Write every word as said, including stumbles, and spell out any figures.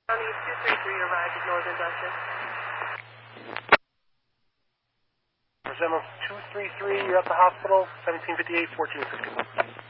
County two three three arrived at Northern Justice. Resemblance two three three, you're at the hospital, seventeen fifty-eight, fourteen fifty.